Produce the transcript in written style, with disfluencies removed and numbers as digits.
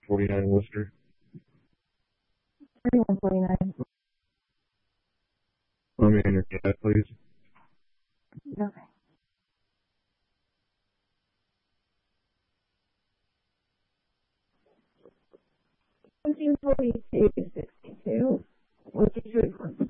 49 Worcester. 3149. Let me in your cab, please. Okay. $1742.62. What's your frequency?